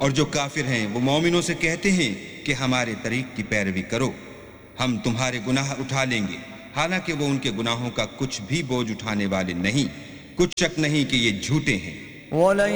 और जो काफिर हैं वो मोमिनों से कहते हैं कि हमारे तरीक की पैरवी करो, हम तुम्हारे गुनाह उठा लेंगे, हालांकि वो उनके गुनाहों का कुछ भी बोझ उठाने वाले नहीं। कुछ शक नहीं कि ये झूठे हैं।